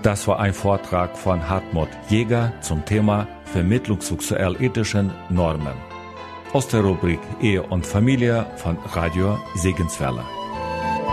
Das war ein Vortrag von Hartmut Jäger zum Thema Vermittlung sexuell-ethischen Normen aus der Rubrik Ehe und Familie von Radio Segenswelle.